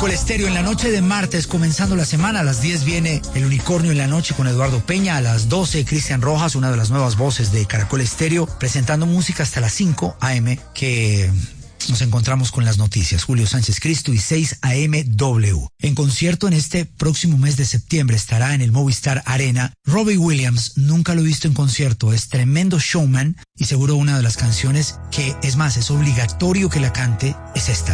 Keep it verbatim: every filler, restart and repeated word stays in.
Caracol Estéreo en la noche de martes, comenzando la semana. A las diez viene El Unicornio en la noche con Eduardo Peña. A las doce, Cristian Rojas, una de las nuevas voces de Caracol Estéreo, presentando música hasta las cinco a eme, que nos encontramos con las noticias. Julio Sánchez Cristo y seis a eme doble. En concierto en este próximo mes de septiembre estará en el Movistar Arena Robbie Williams. Nunca lo he visto en concierto, es tremendo showman y seguro una de las canciones que, es más, es obligatorio que la cante, es esta.